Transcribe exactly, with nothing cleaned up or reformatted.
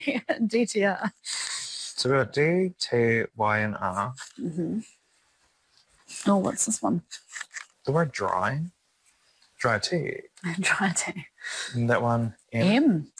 D T R. So we've got D, T, Y, and R. Mm-hmm. Oh, what's this one? The word dry. Dry T. Dry T. And that one, M. M.